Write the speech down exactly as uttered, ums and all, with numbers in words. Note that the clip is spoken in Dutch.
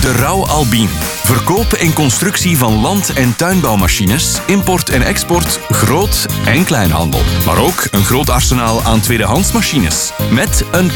Terrouw Albin. Verkoop en constructie van land- en tuinbouwmachines, import en export, groot- en kleinhandel. Maar ook een groot arsenaal aan tweedehands machines. Met een